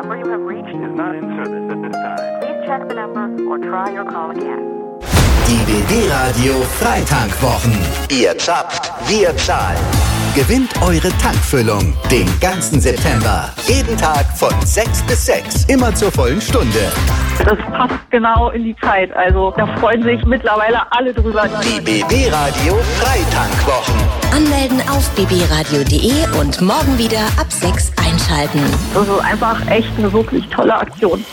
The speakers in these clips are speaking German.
number you have reached is not in service at this time. Please check the number or try your call again. Die BB-Radio Freitankwwochen. Ihr zapft, wir zahlen. Gewinnt eure Tankfüllung den ganzen September. Jeden Tag von 6 bis 6. Immer zur vollen Stunde. Das passt genau in die Zeit. Also da freuen sich mittlerweile alle drüber. Die BB-Radio Freitankwwochen. Anmelden auf bbradio.de und morgen wieder ab 6 einschalten. Das ist einfach echt eine wirklich tolle Aktion.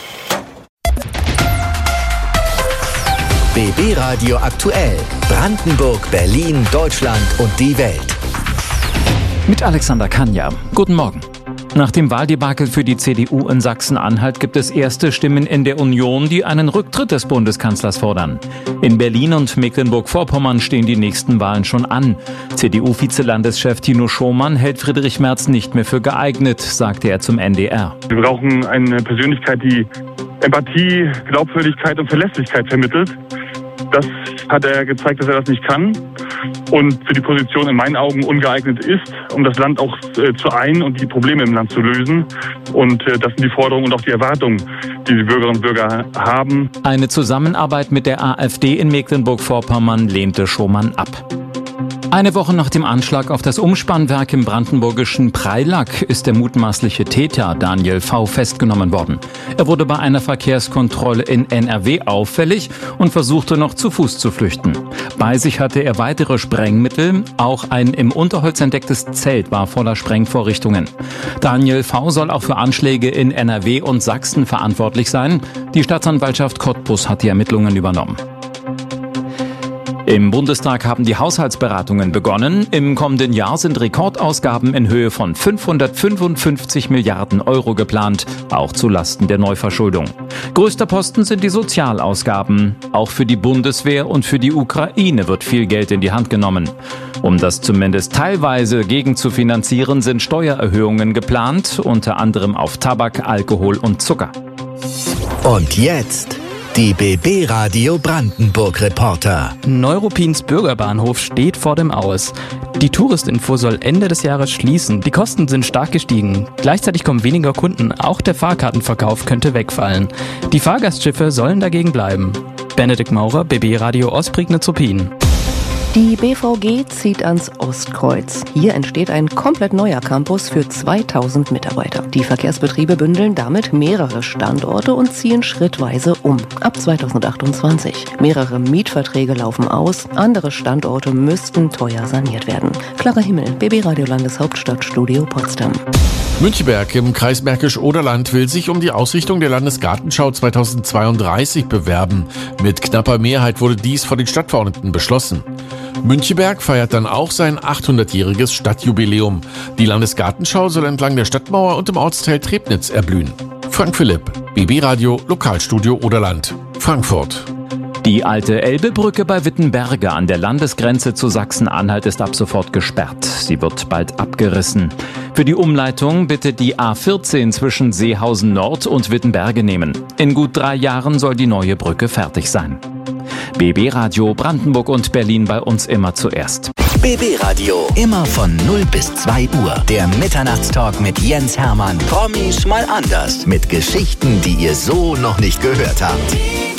BB-Radio aktuell. Brandenburg, Berlin, Deutschland und die Welt. Mit Alexander Kanja. Guten Morgen. Nach dem Wahldebakel für die CDU in Sachsen-Anhalt gibt es erste Stimmen in der Union, die einen Rücktritt des Bundeskanzlers fordern. In Berlin und Mecklenburg-Vorpommern stehen die nächsten Wahlen schon an. CDU-Vizelandeschef Tino Schomann hält Friedrich Merz nicht mehr für geeignet, sagte er zum NDR. Wir brauchen eine Persönlichkeit, die Empathie, Glaubwürdigkeit und Verlässlichkeit vermittelt. Das hat er gezeigt, dass er das nicht kann und für die Position in meinen Augen ungeeignet ist, um das Land auch zu ein und die Probleme im Land zu lösen. Und das sind die Forderungen und auch die Erwartungen, die die Bürgerinnen und Bürger haben. Eine Zusammenarbeit mit der AfD in Mecklenburg-Vorpommern lehnte Schomann ab. Eine Woche nach dem Anschlag auf das Umspannwerk im brandenburgischen Preilack ist der mutmaßliche Täter Daniel V. festgenommen worden. Er wurde bei einer Verkehrskontrolle in NRW auffällig und versuchte noch zu Fuß zu flüchten. Bei sich hatte er weitere Sprengmittel, auch ein im Unterholz entdecktes Zelt war voller Sprengvorrichtungen. Daniel V. soll auch für Anschläge in NRW und Sachsen verantwortlich sein. Die Staatsanwaltschaft Cottbus hat die Ermittlungen übernommen. Im Bundestag haben die Haushaltsberatungen begonnen. Im kommenden Jahr sind Rekordausgaben in Höhe von 555 Milliarden Euro geplant, auch zu Lasten der Neuverschuldung. Größter Posten sind die Sozialausgaben. Auch für die Bundeswehr und für die Ukraine wird viel Geld in die Hand genommen. Um das zumindest teilweise gegenzufinanzieren, sind Steuererhöhungen geplant, unter anderem auf Tabak, Alkohol und Zucker. Und jetzt die BB-Radio Brandenburg-Reporter. Neuruppins Bürgerbahnhof steht vor dem Aus. Die Touristinfo soll Ende des Jahres schließen. Die Kosten sind stark gestiegen. Gleichzeitig kommen weniger Kunden. Auch der Fahrkartenverkauf könnte wegfallen. Die Fahrgastschiffe sollen dagegen bleiben. Benedikt Maurer, BB-Radio Ostprignitz-Ruppin. Die BVG zieht ans Ostkreuz. Hier entsteht ein komplett neuer Campus für 2000 Mitarbeiter. Die Verkehrsbetriebe bündeln damit mehrere Standorte und ziehen schrittweise um. Ab 2028. Mehrere Mietverträge laufen aus. Andere Standorte müssten teuer saniert werden. Klarer Himmel, BB-Radio Landeshauptstadtstudio Potsdam. Müncheberg im Kreis Märkisch-Oderland will sich um die Ausrichtung der Landesgartenschau 2032 bewerben. Mit knapper Mehrheit wurde dies von den Stadtverordneten beschlossen. Müncheberg feiert dann auch sein 800-jähriges Stadtjubiläum. Die Landesgartenschau soll entlang der Stadtmauer und im Ortsteil Trebnitz erblühen. Frank Philipp, BB-Radio, Lokalstudio Oderland, Frankfurt. Die alte Elbebrücke bei Wittenberge an der Landesgrenze zu Sachsen-Anhalt ist ab sofort gesperrt. Sie wird bald abgerissen. Für die Umleitung bitte die A14 zwischen Seehausen Nord und Wittenberge nehmen. In gut 3 Jahren soll die neue Brücke fertig sein. BB-Radio Brandenburg und Berlin bei uns immer zuerst. BB-Radio, immer von 0 bis 2 Uhr. Der Mitternachtstalk mit Jens Hermann. Promis mal anders. Mit Geschichten, die ihr so noch nicht gehört habt.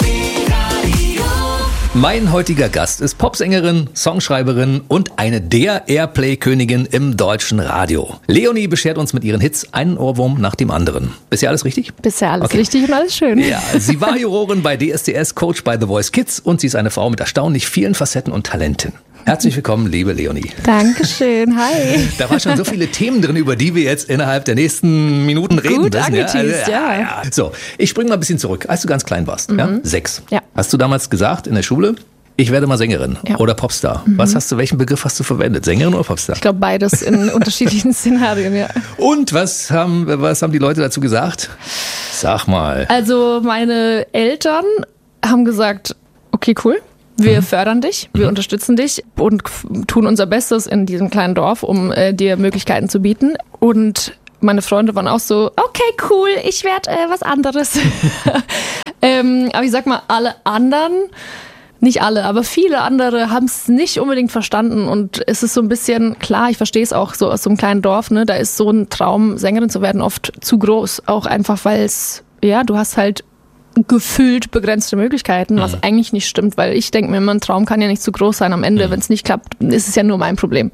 Mein heutiger Gast ist Popsängerin, Songschreiberin und eine der Airplay-Königin im deutschen Radio. Leonie beschert uns mit ihren Hits einen Ohrwurm nach dem anderen. Bisher alles richtig? Bisher alles richtig und alles schön. Ja, sie war Jurorin bei DSDS, Coach bei The Voice Kids und sie ist eine Frau mit erstaunlich vielen Facetten und Talenten. Herzlich willkommen, liebe Leonie. Dankeschön, hi. Da waren schon so viele Themen drin, über die wir jetzt innerhalb der nächsten Minuten reden Gut müssen. angeteased, ja. So, ich springe mal ein bisschen zurück. Als du ganz klein warst, 6, Ja. hast du damals gesagt in der Schule, ich werde mal Sängerin oder Popstar. Welchen Begriff hast du verwendet? Sängerin oder Popstar? Ich glaube beides in unterschiedlichen Szenarien, ja. Und was haben die Leute dazu gesagt? Sag mal. Also meine Eltern haben gesagt, okay, cool. Wir fördern dich, wir unterstützen dich und tun unser Bestes in diesem kleinen Dorf, um dir Möglichkeiten zu bieten. Und meine Freunde waren auch so, okay, cool, ich werde was anderes. Aber ich sag mal, alle anderen nicht alle, aber viele andere haben es nicht unbedingt verstanden und es ist so ein bisschen, klar, ich verstehe es auch so aus so einem kleinen Dorf, ne, da ist so ein Traum, Sängerin zu werden, oft zu groß, auch einfach, weil es, ja, du hast halt gefühlt begrenzte Möglichkeiten, was eigentlich nicht stimmt, weil ich denke mir immer, ein Traum kann ja nicht zu groß sein am Ende, wenn es nicht klappt, ist es ja nur mein Problem.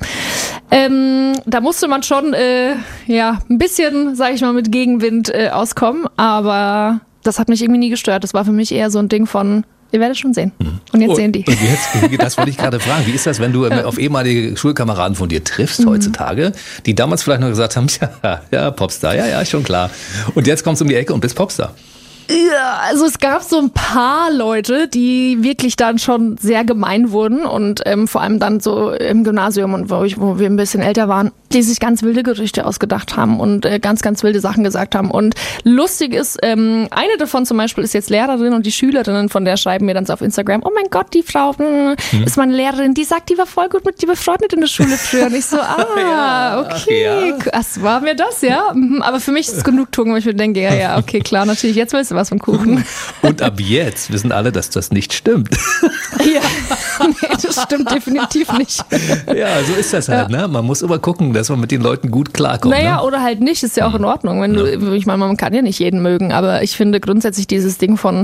Da musste man schon, ein bisschen, sag ich mal, mit Gegenwind auskommen, aber das hat mich irgendwie nie gestört, das war für mich eher so ein Ding von, ihr werdet schon sehen. Und jetzt sehen die. Und jetzt, das wollte ich gerade fragen. Wie ist das, wenn du auf ehemalige Schulkameraden von dir triffst heutzutage, die damals vielleicht noch gesagt haben, ja, Popstar, ja, schon klar. Und jetzt kommst du um die Ecke und bist Popstar. Ja, also es gab so ein paar Leute, die wirklich dann schon sehr gemein wurden und vor allem dann so im Gymnasium und wo wir ein bisschen älter waren, die sich ganz wilde Gerüchte ausgedacht haben und ganz, ganz wilde Sachen gesagt haben. Und lustig ist, eine davon zum Beispiel ist jetzt Lehrerin und die Schülerinnen von der schreiben mir dann so auf Instagram, oh mein Gott, die Frau ist meine Lehrerin, die sagt, die war voll gut mit dir befreundet in der Schule früher. Und ich so, okay, das war mir das, ja. Aber für mich ist es Genugtuung, wo ich mir denke, ja, okay, klar, natürlich, jetzt willst du was vom Kuchen. Und ab jetzt wissen alle, dass das nicht stimmt. Ja, nee, das stimmt definitiv nicht. Ja, so ist das halt, ne? Man muss immer gucken, dass man mit den Leuten gut klarkommt. Naja, ne? Oder halt nicht, ist ja auch in Ordnung. Wenn du, ich meine, man kann ja nicht jeden mögen, aber ich finde grundsätzlich dieses Ding von,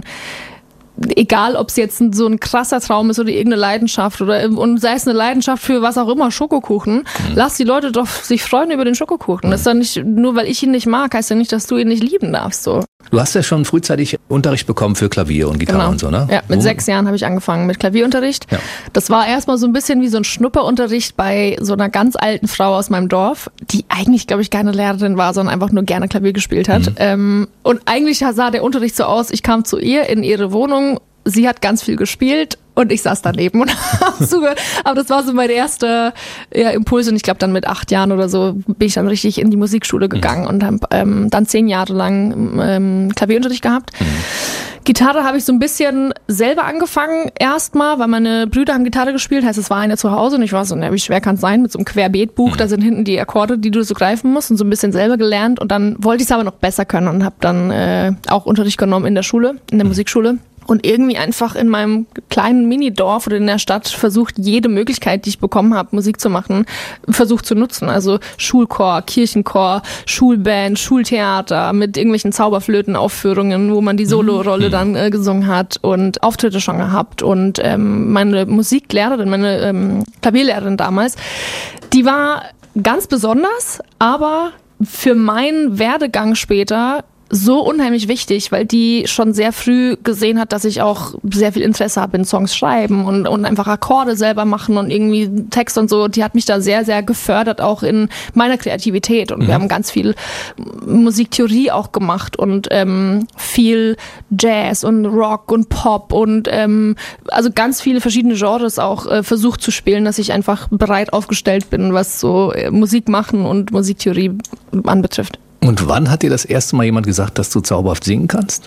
egal ob es jetzt so ein krasser Traum ist oder irgendeine Leidenschaft und sei es eine Leidenschaft für was auch immer, Schokokuchen, lass die Leute doch sich freuen über den Schokokuchen. Das ist dann nicht, nur weil ich ihn nicht mag, heißt ja nicht, dass du ihn nicht lieben darfst, so. Du hast ja schon frühzeitig Unterricht bekommen für Klavier und Gitarre und so, ne? Ja, mit 6 Jahren habe ich angefangen mit Klavierunterricht. Ja. Das war erstmal so ein bisschen wie so ein Schnupperunterricht bei so einer ganz alten Frau aus meinem Dorf, die eigentlich, glaube ich, keine Lehrerin war, sondern einfach nur gerne Klavier gespielt hat. Und eigentlich sah der Unterricht so aus, ich kam zu ihr in ihre Wohnung, sie hat ganz viel gespielt und ich saß daneben und habe zugehört. Aber das war so mein erster Impuls und ich glaube dann mit 8 Jahren oder so bin ich dann richtig in die Musikschule gegangen und habe dann 10 Jahre lang Klavierunterricht gehabt. Gitarre habe ich so ein bisschen selber angefangen erstmal, weil meine Brüder haben Gitarre gespielt, heißt es war eine zu Hause und ich war so, wie schwer kann es sein, mit so einem Querbeetbuch, da sind hinten die Akkorde, die du so greifen musst und so ein bisschen selber gelernt und dann wollte ich es aber noch besser können und habe dann auch Unterricht genommen in der Schule, in der Musikschule. Und irgendwie einfach in meinem kleinen Minidorf oder in der Stadt versucht, jede Möglichkeit, die ich bekommen habe, Musik zu machen, versucht zu nutzen. Also Schulchor, Kirchenchor, Schulband, Schultheater mit irgendwelchen Zauberflötenaufführungen, wo man die Solorolle dann gesungen hat und Auftritte schon gehabt. Und meine Musiklehrerin, meine Klavierlehrerin damals, die war ganz besonders, aber für meinen Werdegang später so unheimlich wichtig, weil die schon sehr früh gesehen hat, dass ich auch sehr viel Interesse habe in Songs schreiben und einfach Akkorde selber machen und irgendwie Text und so. Die hat mich da sehr, sehr gefördert, auch in meiner Kreativität. Und wir haben ganz viel Musiktheorie auch gemacht und viel Jazz und Rock und Pop und also ganz viele verschiedene Genres auch versucht zu spielen, dass ich einfach breit aufgestellt bin, was so Musik machen und Musiktheorie anbetrifft. Und wann hat dir das erste Mal jemand gesagt, dass du zauberhaft singen kannst?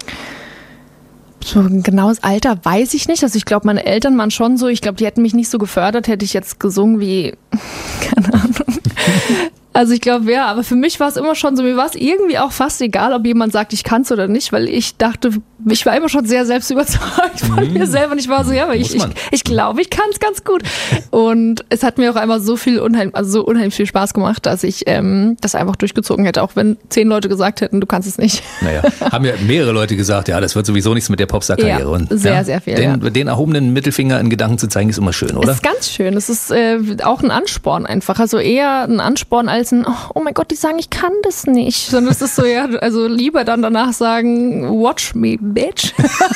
So ein genaues Alter weiß ich nicht. Also ich glaube, meine Eltern waren schon so, ich glaube, die hätten mich nicht so gefördert, hätte ich jetzt gesungen wie, keine Ahnung. Also ich glaube, ja, aber für mich war es immer schon so, mir war es irgendwie auch fast egal, ob jemand sagt, ich kann's oder nicht, weil ich dachte, ich war immer schon sehr selbst überzeugt von mir selber und ich war so, ja, aber ich glaube, ich kann's ganz gut. Und es hat mir auch einmal so unheimlich viel Spaß gemacht, dass ich das einfach durchgezogen hätte, auch wenn 10 Leute gesagt hätten, du kannst es nicht. Naja, haben ja mehrere Leute gesagt, ja, das wird sowieso nichts mit der Popstar-Karriere. Ja, sehr, sehr viel. Den erhobenen Mittelfinger in Gedanken zu zeigen, ist immer schön, oder? Das ist ganz schön. Es ist auch ein Ansporn einfach. Also eher ein Ansporn als ein, oh mein Gott, die sagen, ich kann das nicht. Sondern es ist so, ja, also lieber dann danach sagen, watch me, bitch.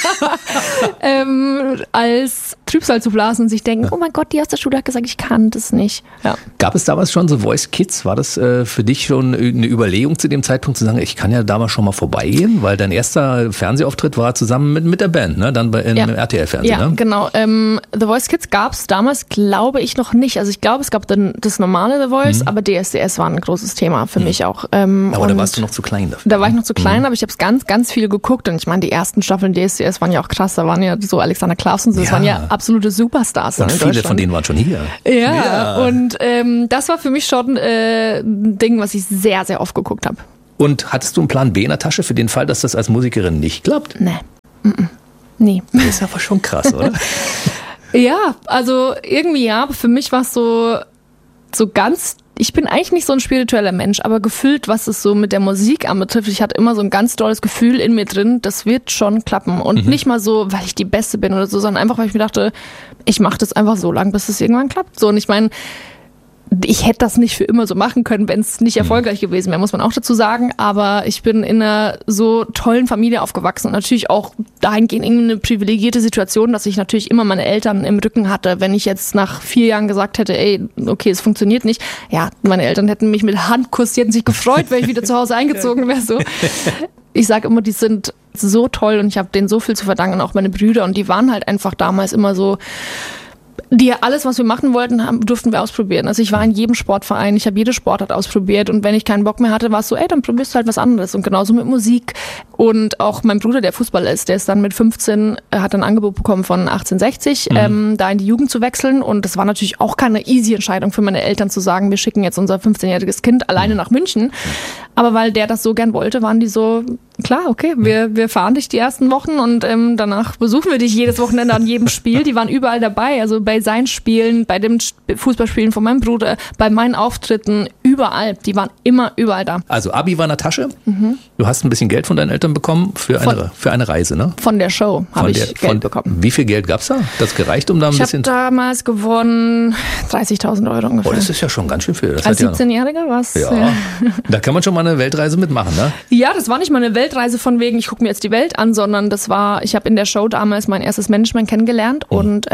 Als Trübsal zu blasen und sich denken, oh mein Gott, die aus der Schule hat gesagt, ich kann das nicht. Ja. Gab es damals schon so Voice Kids? War das für dich schon eine Überlegung zu dem Zeitpunkt zu sagen, ich kann ja da mal schon mal vorbeigehen? Weil dein erster Fernsehauftritt war zusammen mit der Band, ne? Dann im RTL-Fernsehen. Ja, ne? Genau. The Voice Kids gab es damals, glaube ich, noch nicht. Also ich glaube, es gab dann das normale The Voice, aber DSDS war ein großes Thema für mich auch. Aber da warst du noch zu klein dafür. Da war ich noch zu klein, aber ich habe es ganz, ganz viel geguckt. Und ich meine, die ersten Staffeln DSDS waren ja auch krass. Da waren ja so Alexander Klaas und so. Das waren ja absolute Superstars. Und viele von denen waren schon hier. Ja. Und das war für mich schon ein Ding, was ich sehr, sehr oft geguckt habe. Und hattest du einen Plan B in der Tasche für den Fall, dass das als Musikerin nicht klappt? Nee. Nee. Das ist aber schon krass, oder? Ja, also irgendwie ja, aber für mich war es so ganz, ich bin eigentlich nicht so ein spiritueller Mensch, aber gefühlt, was es so mit der Musik anbetrifft, ich hatte immer so ein ganz tolles Gefühl in mir drin, das wird schon klappen. Und nicht mal so, weil ich die Beste bin oder so, sondern einfach, weil ich mir dachte, ich mache das einfach so lange, bis es irgendwann klappt. So, und ich meine, ich hätte das nicht für immer so machen können, wenn es nicht erfolgreich gewesen wäre, muss man auch dazu sagen. Aber ich bin in einer so tollen Familie aufgewachsen und natürlich auch dahingehend eine privilegierte Situation, dass ich natürlich immer meine Eltern im Rücken hatte. Wenn ich jetzt nach 4 Jahren gesagt hätte, ey, okay, es funktioniert nicht, ja, meine Eltern hätten mich mit Handkuss, die hätten sich gefreut, wenn ich wieder zu Hause eingezogen wäre. So. Ich sage immer, die sind so toll und ich habe denen so viel zu verdanken, auch meine Brüder. Und die waren halt einfach damals immer so, alles, was wir machen wollten, durften wir ausprobieren. Also ich war in jedem Sportverein, ich habe jede Sportart ausprobiert und wenn ich keinen Bock mehr hatte, war es so, ey, dann probierst du halt was anderes. Und genauso mit Musik. Und auch mein Bruder, der Fußballer ist, der ist dann mit 15, hat ein Angebot bekommen von 1860, da in die Jugend zu wechseln. Und das war natürlich auch keine easy Entscheidung für meine Eltern zu sagen, wir schicken jetzt unser 15-jähriges Kind alleine nach München. Aber weil der das so gern wollte, waren die so, klar, okay, wir fahren dich die ersten Wochen und danach besuchen wir dich jedes Wochenende an jedem Spiel. Die waren überall dabei, also bei seinen Spielen, bei dem Fußballspielen von meinem Bruder, bei meinen Auftritten, überall. Die waren immer überall da. Also Abi war in der Tasche. Du hast ein bisschen Geld von deinen Eltern bekommen für eine Reise, ne? Von der Show habe ich Geld bekommen. Wie viel Geld gab's da? Das gereicht, um da ein bisschen... Ich habe damals gewonnen 30.000 Euro ungefähr. Oh, das ist ja schon ganz schön viel. Das als 17-Jähriger was? Ja. Da kann man schon mal eine Weltreise mitmachen, ne? Ja, das war nicht mal eine Weltreise von wegen, ich gucke mir jetzt die Welt an, sondern ich habe in der Show damals mein erstes Management kennengelernt und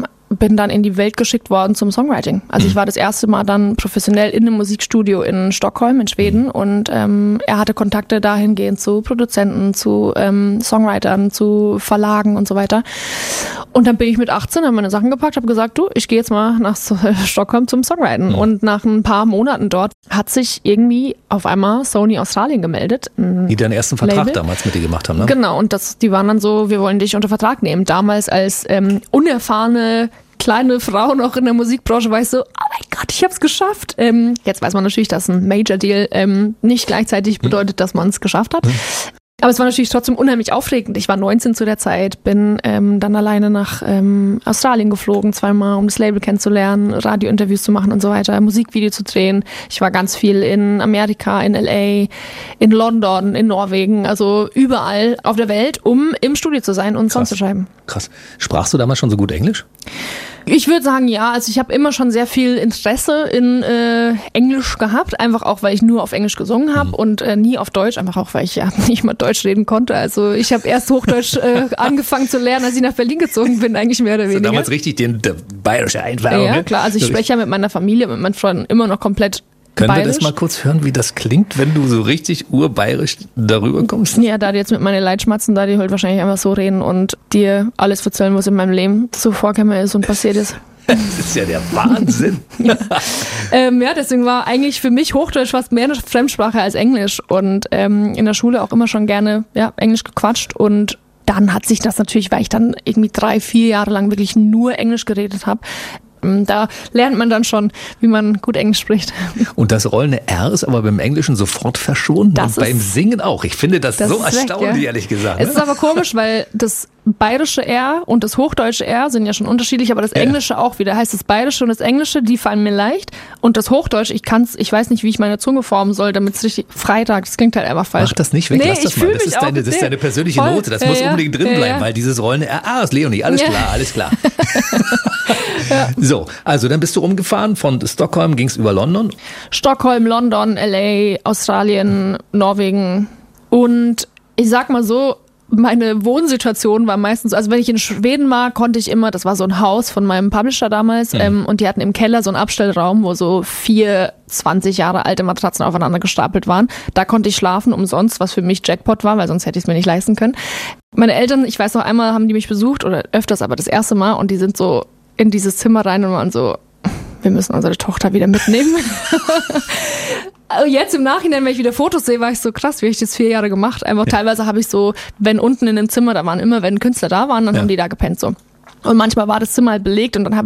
bin dann in die Welt geschickt worden zum Songwriting. Also ich war das erste Mal dann professionell in einem Musikstudio in Stockholm in Schweden und er hatte Kontakte dahingehend zu Produzenten, zu Songwritern, zu Verlagen und so weiter. Und dann bin ich mit 18, habe meine Sachen gepackt, habe gesagt, du, ich gehe jetzt mal nach Stockholm zum Songwriten. Und nach ein paar Monaten dort hat sich irgendwie auf einmal Sony Australien gemeldet. Die den ersten Vertrag damals mit dir gemacht haben, ne? Genau, und die waren dann so, wir wollen dich unter Vertrag nehmen. Damals als unerfahrene kleine Frau noch in der Musikbranche war ich so, oh mein Gott, ich hab's geschafft. Jetzt weiß man natürlich, dass ein Major Deal nicht gleichzeitig bedeutet, dass man es geschafft hat. Aber es war natürlich trotzdem unheimlich aufregend. Ich war 19 zu der Zeit, bin dann alleine nach Australien geflogen, 2-mal, um das Label kennenzulernen, Radiointerviews zu machen und so weiter, Musikvideo zu drehen. Ich war ganz viel in Amerika, in LA, in London, in Norwegen, also überall auf der Welt, um im Studio zu sein und Songs zu schreiben. Krass. Sprachst du damals schon so gut Englisch? Ich würde sagen, ja. Also ich habe immer schon sehr viel Interesse in Englisch gehabt, einfach auch, weil ich nur auf Englisch gesungen habe und nie auf Deutsch, einfach auch, weil ich ja nicht mal Deutsch reden konnte. Also ich habe erst Hochdeutsch angefangen zu lernen, als ich nach Berlin gezogen bin, eigentlich mehr oder weniger. Also damals richtig der bayerische Einflug. Ja, klar. Also ich spreche ja mit meiner Familie, mit meinen Freunden immer noch komplett Können bayerisch. wir das mal kurz hören, wie das klingt, wenn du so richtig urbayerisch darüber kommst? Ja, da die jetzt mit meinen Leitschmatzen, da die halt wahrscheinlich einfach so reden und dir alles erzählen, was in meinem Leben so vorgekommen ist und passiert ist. Das ist ja der Wahnsinn. Ja, deswegen war eigentlich für mich Hochdeutsch fast mehr eine Fremdsprache als Englisch und in der Schule auch immer schon gerne Englisch gequatscht und dann hat sich das natürlich, weil ich dann irgendwie 3-4 Jahre lang wirklich nur Englisch geredet habe, da lernt man dann schon, wie man gut Englisch spricht. Und das rollende R ist aber beim Englischen sofort verschwunden und beim Singen auch. Ich finde das so erstaunlich, ehrlich gesagt. Es ist aber komisch, weil das bayerische R und das hochdeutsche R sind ja schon unterschiedlich, aber das Englische auch wieder. Heißt das bayerische und das Englische, die fallen mir leicht. Und das Hochdeutsche, ich weiß nicht, wie ich meine Zunge formen soll, damit es richtig Freitag, das klingt halt einfach falsch. Mach das nicht weg, lass das mal. Das ist deine persönliche voll. Note, das muss unbedingt drin bleiben, weil dieses rollende R, ist Leonie, alles klar. So, also dann bist du rumgefahren, von Stockholm ging es über London? Stockholm, London, LA, Australien, Norwegen und ich sag mal so, meine Wohnsituation war meistens, also wenn ich in Schweden war, konnte ich immer, das war so ein Haus von meinem Publisher damals und die hatten im Keller so einen Abstellraum, wo so 4 20 Jahre alte Matratzen aufeinander gestapelt waren. Da konnte ich schlafen umsonst, was für mich Jackpot war, weil sonst hätte ich es mir nicht leisten können. Meine Eltern, ich weiß noch einmal, haben die mich besucht oder öfters, aber das erste Mal und die sind so in dieses Zimmer rein und waren so, wir müssen unsere Tochter wieder mitnehmen. Jetzt im Nachhinein, wenn ich wieder Fotos sehe, war ich so krass, wie habe ich das 4 Jahre gemacht. Einfach teilweise habe ich so, wenn unten in dem Zimmer, da waren immer, wenn Künstler da waren, dann haben die da gepennt so. Und manchmal war das Zimmer halt belegt und dann habe ich halt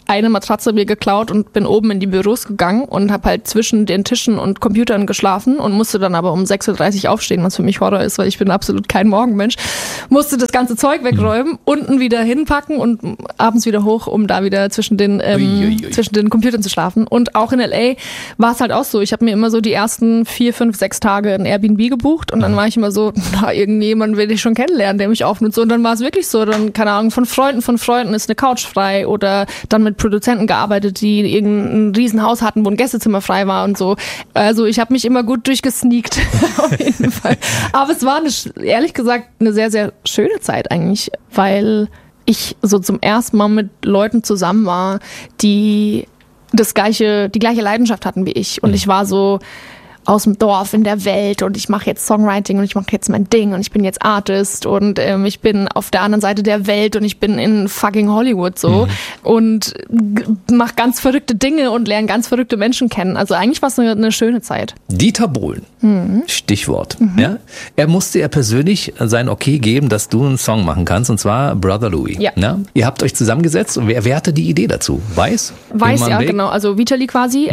eine Matratze mir geklaut und bin oben in die Büros gegangen und habe halt zwischen den Tischen und Computern geschlafen und musste dann aber um 6.30 Uhr aufstehen, was für mich Horror ist, weil ich bin absolut kein Morgenmensch. Musste das ganze Zeug wegräumen, unten wieder hinpacken und abends wieder hoch, um da wieder zwischen den Computern zu schlafen. Und auch in L.A. war es halt auch so. Ich habe mir immer so die ersten 4, 5, 6 Tage ein Airbnb gebucht und dann war ich immer so, irgendjemand will ich schon kennenlernen, der mich aufnimmt. Und dann war es wirklich so, dann, keine Ahnung, von Freunden ist eine Couch frei oder dann mit Produzenten gearbeitet, die irgendein Riesenhaus hatten, wo ein Gästezimmer frei war und so. Also ich habe mich immer gut durchgesneakt, auf jeden Fall. Aber es war ehrlich gesagt eine sehr, sehr schöne Zeit eigentlich, weil ich so zum ersten Mal mit Leuten zusammen war, die die gleiche Leidenschaft hatten wie ich. Und ich war so aus dem Dorf in der Welt und ich mache jetzt Songwriting und ich mache jetzt mein Ding und ich bin jetzt Artist und ich bin auf der anderen Seite der Welt und ich bin in fucking Hollywood so und mache ganz verrückte Dinge und lerne ganz verrückte Menschen kennen. Also eigentlich war es eine schöne Zeit. Dieter Bohlen, Stichwort. Ja? Er musste ja persönlich sein Okay geben, dass du einen Song machen kannst, und zwar Brother Louie. Ja. Ja? Ihr habt euch zusammengesetzt und wer hatte die Idee dazu? Weiß, ja, genau. Also Vitali quasi,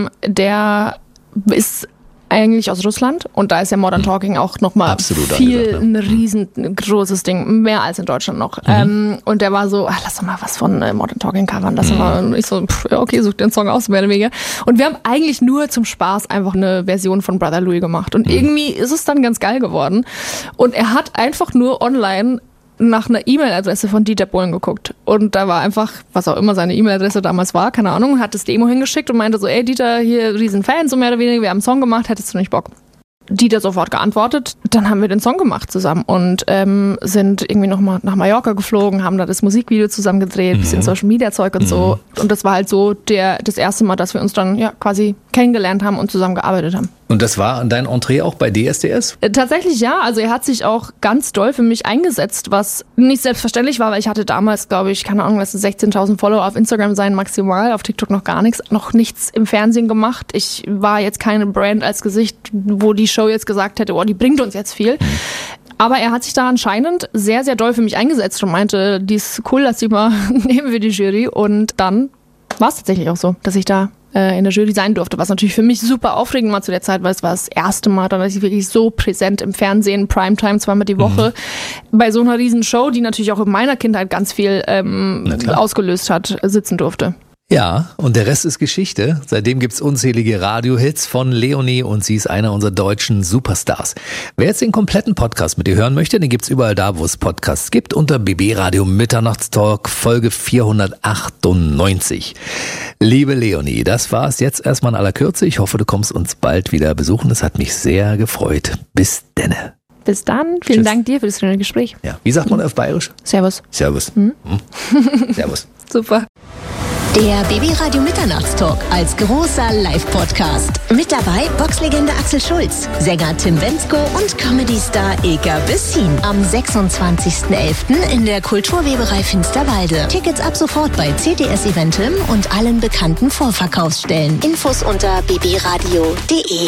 der ist eigentlich aus Russland und da ist ja Modern Talking auch nochmal ein riesengroßes Ding, mehr als in Deutschland noch. Und der war so, lass doch mal was von Modern Talking covern, und ich so, okay, such den Song aus, mehr oder weniger. Und wir haben eigentlich nur zum Spaß einfach eine Version von Brother Louie gemacht und irgendwie ist es dann ganz geil geworden und er hat einfach nur online nach einer E-Mail-Adresse von Dieter Bohlen geguckt. Und da war einfach, was auch immer seine E-Mail-Adresse damals war, keine Ahnung, hat das Demo hingeschickt und meinte so, ey Dieter, hier Riesenfan, so mehr oder weniger, wir haben einen Song gemacht, hättest du nicht Bock? Dieter sofort geantwortet, dann haben wir den Song gemacht zusammen und sind irgendwie nochmal nach Mallorca geflogen, haben da das Musikvideo zusammen gedreht, bisschen Social-Media-Zeug und so. Und das war halt so das erste Mal, dass wir uns dann quasi kennengelernt haben und zusammen gearbeitet haben. Und das war dein Entree auch bei DSDS? Tatsächlich ja, also er hat sich auch ganz doll für mich eingesetzt, was nicht selbstverständlich war, weil ich hatte damals, glaube ich, keine Ahnung, lass es 16.000 Follower auf Instagram sein, maximal, auf TikTok noch nichts im Fernsehen gemacht. Ich war jetzt keine Brand als Gesicht, wo die Show jetzt gesagt hätte, die bringt uns jetzt viel. Aber er hat sich da anscheinend sehr, sehr doll für mich eingesetzt und meinte, die ist cool, dass sie mal nehmen wir die Jury. Und dann war es tatsächlich auch so, dass ich da in der Jury sein durfte, was natürlich für mich super aufregend war zu der Zeit, weil es war das erste Mal, dass ich wirklich so präsent im Fernsehen, Primetime, 2-mal die Woche, bei so einer riesen Show, die natürlich auch in meiner Kindheit ganz viel ausgelöst hat, sitzen durfte. Ja, und der Rest ist Geschichte. Seitdem gibt's unzählige Radiohits von Leonie und sie ist einer unserer deutschen Superstars. Wer jetzt den kompletten Podcast mit ihr hören möchte, den gibt's überall da, wo es Podcasts gibt, unter BB Radio Mitternachtstalk Folge 498. Liebe Leonie, das war's jetzt erstmal in aller Kürze. Ich hoffe, du kommst uns bald wieder besuchen. Das hat mich sehr gefreut. Bis denne. Bis dann. Vielen Dank dir für das schöne Gespräch. Ja. Wie sagt man auf Bayerisch? Servus. Servus. Servus. Super. Der BB Radio Mitternachtstalk als großer Live-Podcast. Mit dabei Boxlegende Axel Schulz, Sänger Tim Bendzko und Comedy-Star Ilka Bessin. Am 26.11. in der Kulturweberei Finsterwalde. Tickets ab sofort bei CTS Eventim und allen bekannten Vorverkaufsstellen. Infos unter bbradio.de.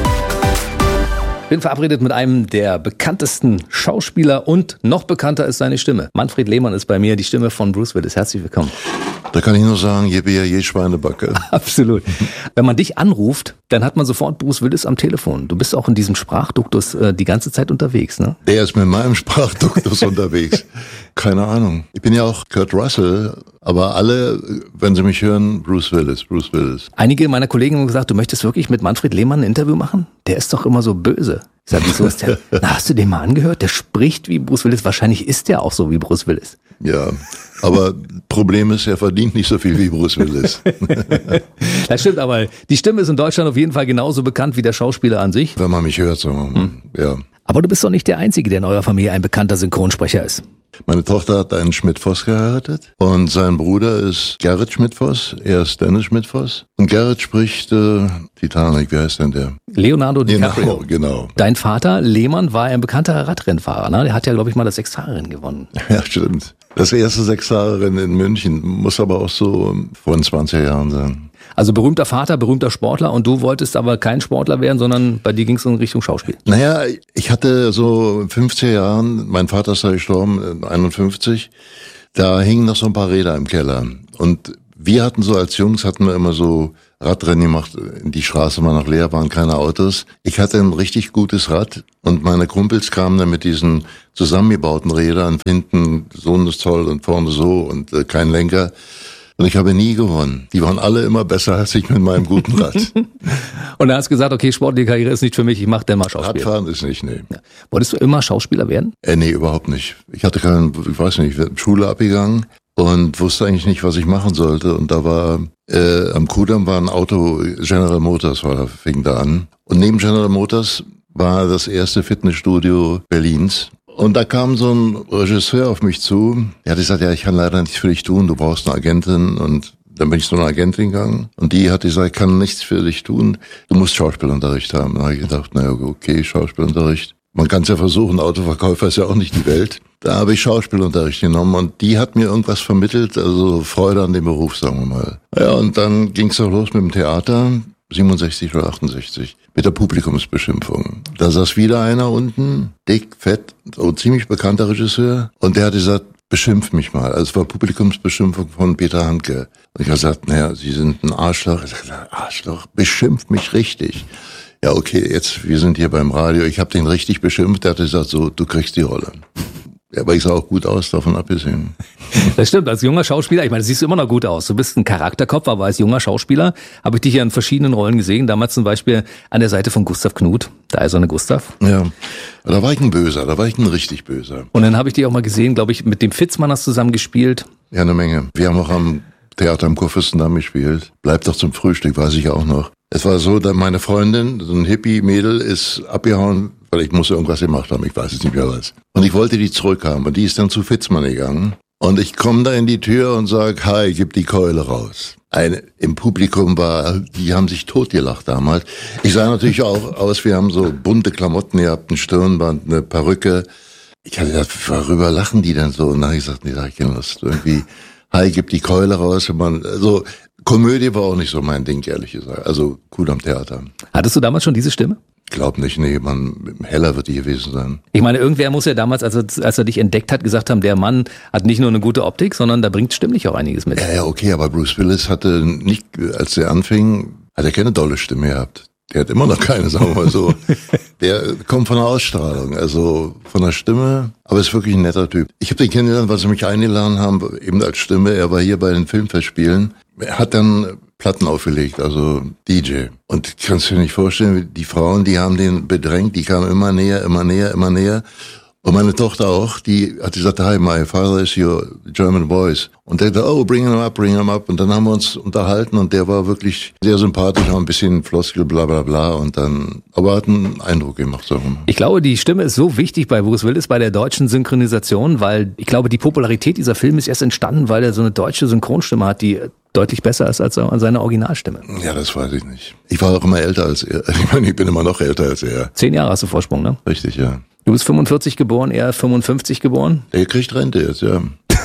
Bin verabredet mit einem der bekanntesten Schauspieler und noch bekannter ist seine Stimme. Manfred Lehmann ist bei mir, die Stimme von Bruce Willis. Herzlich willkommen. Da kann ich nur sagen, je Schweinebacke. Absolut. Wenn man dich anruft, dann hat man sofort Bruce Willis am Telefon. Du bist auch in diesem Sprachduktus die ganze Zeit unterwegs, ne? Der ist mit meinem Sprachduktus unterwegs. Keine Ahnung. Ich bin ja auch Kurt Russell, aber alle, wenn sie mich hören, Bruce Willis. Einige meiner Kollegen haben gesagt, du möchtest wirklich mit Manfred Lehmann ein Interview machen? Der ist doch immer so böse. Ich sag, wieso ist der? Na, hast du den mal angehört? Der spricht wie Bruce Willis. Wahrscheinlich ist der auch so wie Bruce Willis. Ja, aber Problem ist, er verdient nicht so viel wie Bruce Willis. Das stimmt, aber die Stimme ist in Deutschland auf jeden Fall genauso bekannt wie der Schauspieler an sich. Wenn man mich hört, so, ja. Aber du bist doch nicht der Einzige, der in eurer Familie ein bekannter Synchronsprecher ist. Meine Tochter hat einen Schmidt-Voss geheiratet und sein Bruder ist Gerrit Schmidt-Voss, er ist Dennis Schmidt-Voss. Und Gerrit spricht Titanic, wie heißt denn der? Leonardo DiCaprio. Genau. Dein Vater, Lehmann, war ein bekannter Radrennfahrer, ne? Der hat ja, glaube ich, mal das 6-Fahrer-Rennen gewonnen. Ja, stimmt. Das erste 6-Fahrer-Rennen in München, muss aber auch so vor 20 Jahren sein. Also berühmter Vater, berühmter Sportler und du wolltest aber kein Sportler werden, sondern bei dir ging es in Richtung Schauspiel. Naja, ich hatte so 50 Jahren, mein Vater ist ja gestorben, 51, da hingen noch so ein paar Räder im Keller und Wir hatten so als Jungs, immer so Radrennen gemacht, die Straße war noch leer, waren keine Autos. Ich hatte ein richtig gutes Rad und meine Kumpels kamen dann mit diesen zusammengebauten Rädern, hinten so toll und vorne so und kein Lenker. Und ich habe nie gewonnen. Die waren alle immer besser als ich mit meinem guten Rad. Und da hast du gesagt, okay, sportliche Karriere ist nicht für mich, ich mache dann mal Schauspiel. Radfahren ist nicht, nee. Ja. Wolltest du immer Schauspieler werden? Nee, überhaupt nicht. Ich hatte Schule abgegangen und wusste eigentlich nicht, was ich machen sollte. Und da war, am Kudamm war ein Auto, General Motors fing da an. Und neben General Motors war das erste Fitnessstudio Berlins. Und da kam so ein Regisseur auf mich zu, der hat gesagt, ja, ich kann leider nichts für dich tun, du brauchst eine Agentin. Und dann bin ich zu einer Agentin gegangen und die hat gesagt, ich kann nichts für dich tun, du musst Schauspielunterricht haben. Da habe ich gedacht, naja, okay, Schauspielunterricht. Man kann es ja versuchen, Autoverkäufer ist ja auch nicht die Welt. Da habe ich Schauspielunterricht genommen und die hat mir irgendwas vermittelt, also Freude an dem Beruf, sagen wir mal. Ja, und dann ging es auch los mit dem Theater, 67 oder 68, mit der Publikumsbeschimpfung. Da saß wieder einer unten, dick, fett, so ziemlich bekannter Regisseur und der hat gesagt, beschimpf mich mal. Also es war Publikumsbeschimpfung von Peter Handke. Und ich habe gesagt, naja, Sie sind ein Arschloch. Ich sagte, Arschloch, beschimpf mich richtig. Ja, okay, jetzt, wir sind hier beim Radio. Ich habe den richtig beschimpft. Der hat gesagt, so, du kriegst die Rolle. Ja, aber ich sah auch gut aus, davon abgesehen. Das stimmt, als junger Schauspieler, ich meine, siehst du immer noch gut aus. Du bist ein Charakterkopf, aber als junger Schauspieler habe ich dich ja in verschiedenen Rollen gesehen. Damals zum Beispiel an der Seite von Gustav Knuth, der eiserne Gustav. Ja, da war ich ein Böser, da war ich ein richtig Böser. Und dann habe ich dich auch mal gesehen, glaube ich, mit dem Fitzmann hast du zusammen gespielt. Ja, eine Menge. Wir haben auch am Theater am Kurfürstendamm gespielt. Bleibt doch zum Frühstück, weiß ich auch noch. Es war so, dass meine Freundin, so ein Hippie-Mädel, ist abgehauen, weil ich musste irgendwas gemacht haben, ich weiß es nicht mehr was. Und ich wollte die zurückhaben und die ist dann zu Fitzmann gegangen. Und ich komme da in die Tür und sag, hi, gib die Keule raus. Im Publikum die haben sich totgelacht damals. Ich sah natürlich auch aus, wir haben so bunte Klamotten gehabt, ein Stirnband, eine Perücke. Ich hatte gedacht, worüber lachen die denn so? Und dann habe ich gesagt, nee, sag ich keine Lust. Irgendwie, hi, gib die Keule raus. Also Komödie war auch nicht so mein Ding, ehrlich gesagt. Also Kudamm Theater. Hattest du damals schon diese Stimme? Glaub nicht, nee, heller wird die gewesen sein. Ich meine, irgendwer muss ja damals, als er dich entdeckt hat, gesagt haben, der Mann hat nicht nur eine gute Optik, sondern da bringt stimmlich auch einiges mit. Ja, okay, aber Bruce Willis hatte nicht, als er anfing, hat er keine dolle Stimme gehabt. Der hat immer noch keine, sagen wir mal so. Der kommt von der Ausstrahlung, also von der Stimme, aber ist wirklich ein netter Typ. Ich habe den kennengelernt, weil sie mich eingeladen haben, eben als Stimme. Er war hier bei den Filmfestspielen. Er hat dann Platten aufgelegt, also DJ. Und kannst du dir nicht vorstellen, die Frauen, die haben den bedrängt, die kamen immer näher, immer näher, immer näher. Und meine Tochter auch, die hat gesagt, hi, my father is your German voice. Und der dachte, oh, bring him up. Und dann haben wir uns unterhalten und der war wirklich sehr sympathisch, auch ein bisschen Floskel, bla bla bla. Und dann, aber hat einen Eindruck gemacht, sagen wir mal. Ich glaube, die Stimme ist so wichtig bei Bruce Willis, bei der deutschen Synchronisation, weil ich glaube, die Popularität dieser Film ist erst entstanden, weil er so eine deutsche Synchronstimme hat, die deutlich besser ist als seine Originalstimme. Ja, das weiß ich nicht. Ich war auch immer älter als er. Ich meine, ich bin immer noch älter als er. 10 Jahre hast du Vorsprung, ne? Richtig, ja. Du bist 45 geboren, er 55 geboren? Er kriegt Rente jetzt, ja.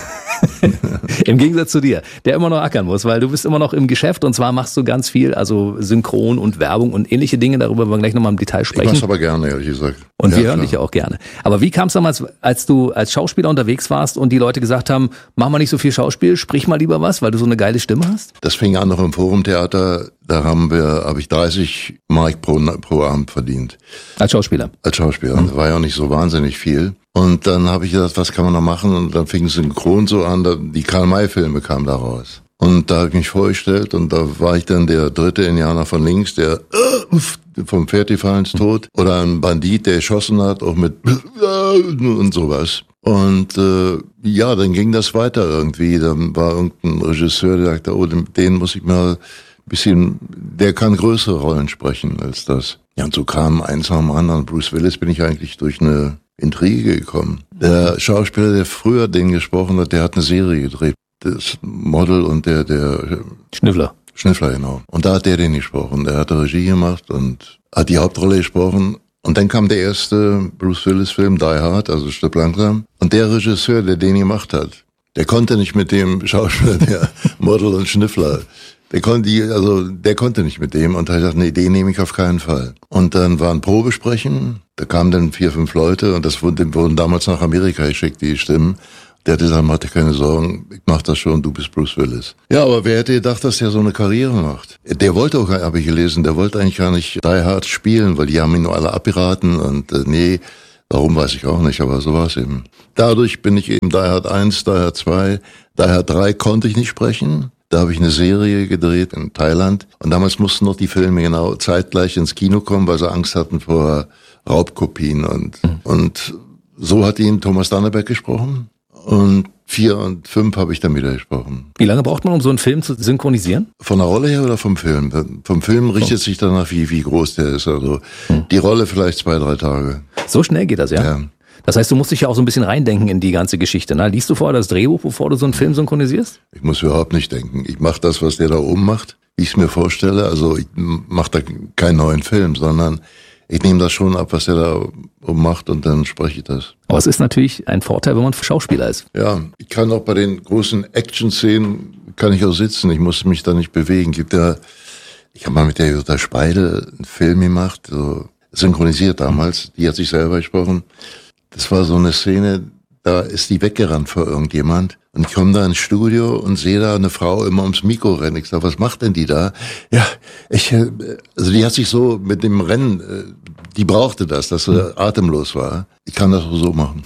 Im Gegensatz zu dir, der immer noch ackern muss, weil du bist immer noch im Geschäft und zwar machst du ganz viel, also Synchron und Werbung und ähnliche Dinge, darüber wollen wir gleich nochmal im Detail sprechen. Ich mach's aber gerne, ehrlich gesagt. Und ja, wir hören dich ja auch gerne. Aber wie kam es damals, als du als Schauspieler unterwegs warst und die Leute gesagt haben, mach mal nicht so viel Schauspiel, sprich mal lieber was, weil du so eine geile Stimme hast? Das fing an noch im Forumtheater, da habe ich 30 Mark pro Abend verdient. Als Schauspieler? Als Schauspieler. Das war ja auch nicht so wahnsinnig viel. Und dann habe ich gedacht, was kann man noch machen? Und dann fing Synchron so an, die Karl-May-Filme kamen da raus. Und da habe ich mich vorgestellt und da war ich dann der dritte Indianer von links, der vom Pferd gefallen ist tot. Oder ein Bandit, der geschossen hat, auch mit und sowas. Und ja, dann ging das weiter irgendwie. Dann war irgendein Regisseur, der sagte, oh, den muss ich mal ein bisschen, der kann größere Rollen sprechen als das. Ja, und so kam eins nach dem anderen. Bruce Willis bin ich eigentlich durch eine Intrige gekommen. Der Schauspieler, der früher den gesprochen hat, der hat eine Serie gedreht. Das Model und der Schnüffler, genau. Und da hat der den gesprochen. Der hat Regie gemacht und hat die Hauptrolle gesprochen. Und dann kam der erste Bruce Willis Film, Die Hard, also Stirb langsam. Und der Regisseur, der den gemacht hat, der konnte nicht mit dem Schauspieler, der Model und Schnüffler. Der konnte nicht mit dem und hat gesagt, nee, den nehme ich auf keinen Fall. Und dann war ein Probesprechen, da kamen dann 4, 5 Leute und das wurden damals nach Amerika geschickt, die Stimmen. Der hat gesagt, mach dir keine Sorgen, ich mach das schon, du bist Bruce Willis. Ja, aber wer hätte gedacht, dass der so eine Karriere macht? Der wollte auch, habe ich gelesen, der wollte eigentlich gar nicht Die Hard spielen, weil die haben ihn nur alle abgeraten und nee, warum weiß ich auch nicht, aber so war es eben. Dadurch bin ich eben Die Hard 1, Die Hard 2, Die Hard 3 konnte ich nicht sprechen. Da habe ich eine Serie gedreht in Thailand und damals mussten noch die Filme genau zeitgleich ins Kino kommen, weil sie Angst hatten vor Raubkopien und so hat ihn Thomas Danneberg gesprochen. Und 4 und 5 habe ich dann wieder gesprochen. Wie lange braucht man, um so einen Film zu synchronisieren? Von der Rolle her oder vom Film? Vom Film richtet sich danach, wie groß der ist. Also die Rolle vielleicht 2-3 Tage. So schnell geht das, ja? Ja. Das heißt, du musst dich ja auch so ein bisschen reindenken in die ganze Geschichte. Ne? Liest du vorher das Drehbuch, bevor du so einen Film synchronisierst? Ich muss überhaupt nicht denken. Ich mache das, was der da oben macht, wie ich es mir vorstelle. Also ich mache da keinen neuen Film, sondern ich nehme das schon ab, was der da oben macht und dann spreche ich das. Aber es ist natürlich ein Vorteil, wenn man Schauspieler ist. Ja, ich kann auch bei den großen Action-Szenen, kann ich auch sitzen. Ich muss mich da nicht bewegen. Ich habe mal mit der Jutta Speidel einen Film gemacht, so synchronisiert damals. Die hat sich selber gesprochen. Das war so eine Szene, da ist die weggerannt vor irgendjemand. Und ich komme da ins Studio und sehe da eine Frau immer ums Mikro rennen. Ich sage, was macht denn die da? Ja, also die hat sich so mit dem Rennen, die brauchte das, dass sie atemlos war. Ich kann das auch so machen.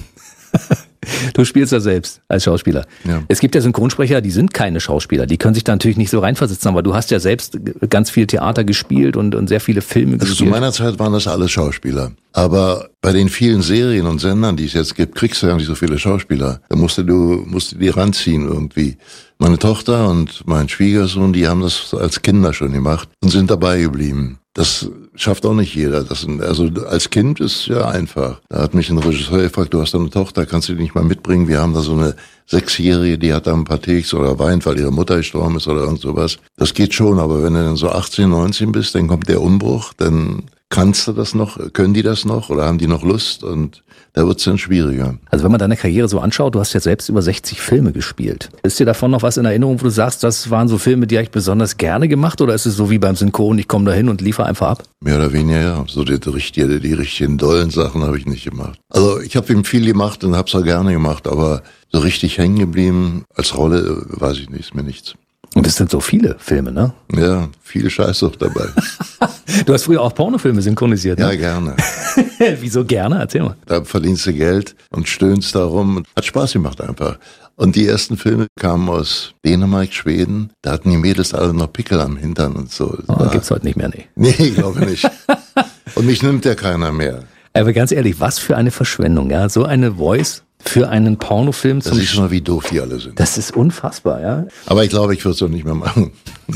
Du spielst ja selbst als Schauspieler. Ja. Es gibt ja Synchronsprecher, die sind keine Schauspieler. Die können sich da natürlich nicht so reinversetzen, aber du hast ja selbst ganz viel Theater gespielt und sehr viele Filme gespielt. Also zu meiner Zeit waren das alles Schauspieler. Aber bei den vielen Serien und Sendern, die es jetzt gibt, kriegst du ja nicht so viele Schauspieler. Da musst du die ranziehen irgendwie. Meine Tochter und mein Schwiegersohn, die haben das als Kinder schon gemacht und sind dabei geblieben. Das schafft auch nicht jeder. Also als Kind ist ja einfach. Da hat mich ein Regisseur gefragt, du hast doch eine Tochter, kannst du die nicht mal mitbringen? Wir haben da so eine 6-Jährige, die hat da ein paar Takes oder weint, weil ihre Mutter gestorben ist oder irgend sowas. Das geht schon, aber wenn du dann so 18, 19 bist, dann kommt der Umbruch, dann kannst du das noch, können die das noch oder haben die noch Lust und da wird's dann schwieriger. Also wenn man deine Karriere so anschaut, du hast ja selbst über 60 Filme gespielt. Ist dir davon noch was in Erinnerung, wo du sagst, das waren so Filme, die habe ich besonders gerne gemacht oder ist es so wie beim Synchron, ich komme da hin und liefere einfach ab? Mehr oder weniger, ja. So die richtigen dollen Sachen habe ich nicht gemacht. Also ich habe eben viel gemacht und habe es auch gerne gemacht, aber so richtig hängen geblieben als Rolle, weiß ich nicht, ist mir nichts. Und es sind so viele Filme, ne? Ja, viel Scheiß auch dabei. Du hast früher auch Pornofilme synchronisiert, ne? Ja, gerne. Wieso gerne? Erzähl mal. Da verdienst du Geld und stöhnst da rum. Hat Spaß gemacht einfach. Und die ersten Filme kamen aus Dänemark, Schweden. Da hatten die Mädels alle noch Pickel am Hintern und so. Gibt's heute nicht mehr, nee. Nee, ich glaube nicht. Und mich nimmt ja keiner mehr. Aber ganz ehrlich, was für eine Verschwendung, ja? So eine Voice für einen Pornofilm. Das ist schon mal, wie doof die alle sind. Das ist unfassbar, ja. Aber ich glaube, ich würde es doch nicht mehr machen.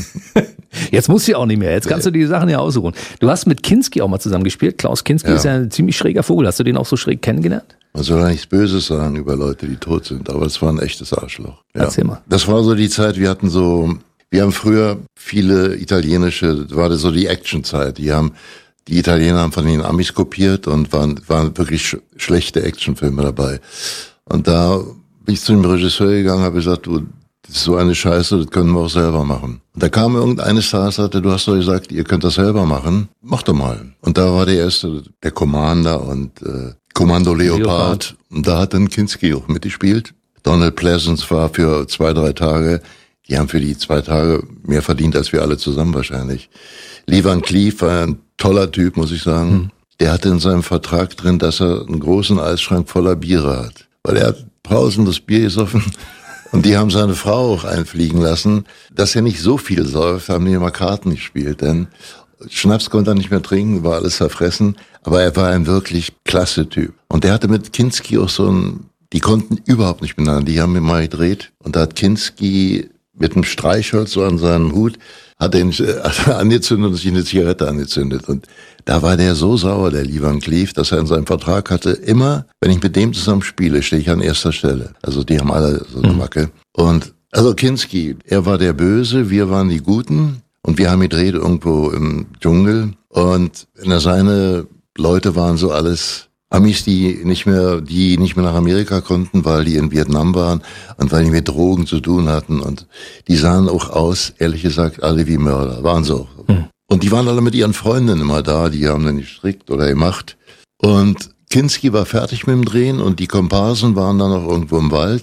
Jetzt musst du ja auch nicht mehr. Jetzt kannst du die Sachen ja aussuchen. Du hast mit Kinski auch mal zusammen gespielt. Klaus Kinski ist ja ein ziemlich schräger Vogel. Hast du den auch so schräg kennengelernt? Man soll ja nichts Böses sagen über Leute, die tot sind, aber es war ein echtes Arschloch. Ja. Erzähl mal. Das war so die Zeit, wir haben früher viele italienische, war das so die Actionzeit. Die Italiener haben von den Amis kopiert und waren wirklich schlechte Actionfilme dabei. Und da bin ich zu dem Regisseur gegangen, habe gesagt, du, das ist so eine Scheiße, das können wir auch selber machen. Und da kam irgendeines Star, sagte, du hast doch gesagt, ihr könnt das selber machen, mach doch mal. Und da war der erste, der Commander und Kommando Leopard. Und da hat dann Kinski auch mitgespielt. Donald Pleasence war für 2-3 Tage, die haben für die 2 Tage mehr verdient als wir alle zusammen wahrscheinlich. Lee Van Cleef war ein toller Typ, muss ich sagen. Der hatte in seinem Vertrag drin, dass er einen großen Eisschrank voller Biere hat. Weil er hat pausenlos Bier gesoffen. Und die haben seine Frau auch einfliegen lassen. Dass er nicht so viel säuft, haben die immer Karten gespielt. Denn Schnaps konnte er nicht mehr trinken, war alles verfressen. Aber er war ein wirklich klasse Typ. Und der hatte mit Kinski auch die konnten überhaupt nicht miteinander. Die haben ihn mal gedreht. Und da hat Kinski mit einem Streichholz so an seinem Hut hat er angezündet und sich eine Zigarette angezündet. Und da war der so sauer, der Lee Van Cleef, dass er in seinem Vertrag hatte, immer, wenn ich mit dem zusammen spiele, stehe ich an erster Stelle. Also die haben alle so eine Macke. Und also Kinski, er war der Böse, wir waren die Guten und wir haben gedreht irgendwo im Dschungel. Und seine Leute waren so alles Amis, die nicht mehr nach Amerika konnten, weil die in Vietnam waren und weil die mit Drogen zu tun hatten. Und die sahen auch aus, ehrlich gesagt, alle wie Mörder. Waren so. Und die waren alle mit ihren Freundinnen immer da, die haben dann gestrickt oder gemacht. Und Kinski war fertig mit dem Drehen und die Komparsen waren dann noch irgendwo im Wald.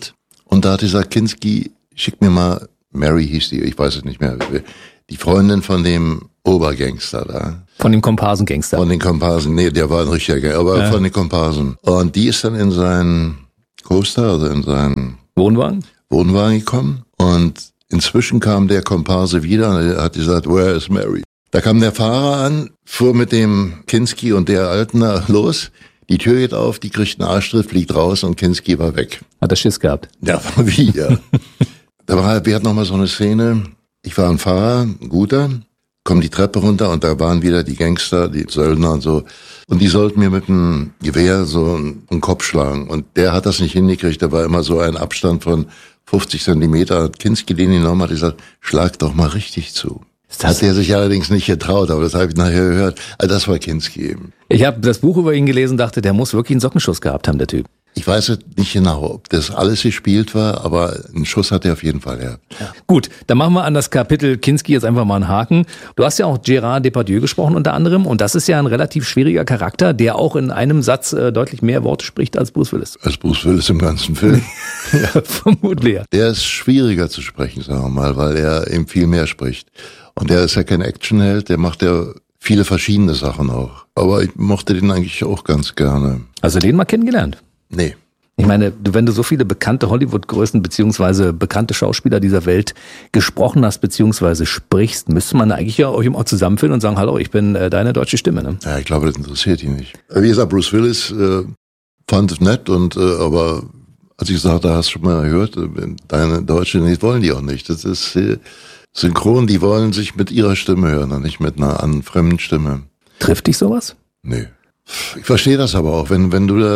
Und da hat dieser Kinski, schick mir mal, Mary hieß die, ich weiß es nicht mehr, die Freundin von dem Obergangster da. Von dem Komparsengangster. Von den Komparsen, nee, der war ein richtiger Gangster, aber von den Komparsen. Und die ist dann in seinen Coaster, also in seinen Wohnwagen gekommen. Und inzwischen kam der Komparse wieder und er hat gesagt, where is Mary? Da kam der Fahrer an, fuhr mit dem Kinski und der Alten los. Die Tür geht auf, die kriegt einen Arschtritt, fliegt raus und Kinski war weg. Hat er Schiss gehabt? Ja, wie, ja. Wir hatten noch mal so eine Szene. Ich war ein Fahrer, ein guter, komm die Treppe runter und da waren wieder die Gangster, die Söldner und so. Und die sollten mir mit einem Gewehr so einen Kopf schlagen. Und der hat das nicht hingekriegt. Da war immer so ein Abstand von 50 Zentimeter. Hat Kinski den genommen, hat gesagt, schlag doch mal richtig zu. Das hat er sich allerdings nicht getraut, aber das habe ich nachher gehört. Also das war Kinski eben. Ich habe das Buch über ihn gelesen, dachte, der muss wirklich einen Sockenschuss gehabt haben, der Typ. Ich weiß jetzt nicht genau, ob das alles gespielt war, aber einen Schuss hat er auf jeden Fall, ja. Gut, dann machen wir an das Kapitel Kinski jetzt einfach mal einen Haken. Du hast ja auch Gérard Depardieu gesprochen unter anderem und das ist ja ein relativ schwieriger Charakter, der auch in einem Satz deutlich mehr Worte spricht als Bruce Willis. Als Bruce Willis im ganzen Film. Ja, vermutlich. Der ist schwieriger zu sprechen, sagen wir mal, weil er eben viel mehr spricht. Und der ist ja kein Actionheld, der macht ja viele verschiedene Sachen auch. Aber ich mochte den eigentlich auch ganz gerne. Also den mal kennengelernt? Nee. Ich meine, wenn du so viele bekannte Hollywood-Größen beziehungsweise bekannte Schauspieler dieser Welt gesprochen hast beziehungsweise sprichst, müsste man eigentlich ja euch auch zusammenfinden und sagen, hallo, ich bin deine deutsche Stimme. Ne? Ja, ich glaube, das interessiert ihn nicht. Wie gesagt, Bruce Willis fand es nett und aber als ich sagte, hast du schon mal gehört, deine Deutsche, das wollen die auch nicht. Das ist synchron, die wollen sich mit ihrer Stimme hören und nicht mit einer fremden Stimme. Trifft dich sowas? Nee. Ich verstehe das aber auch. Wenn